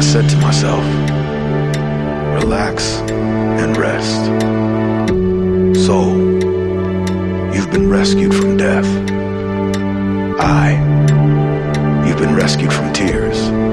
said to myself, relax and rest. Soul, you've been rescued from death. Eye, you've been rescued from tears.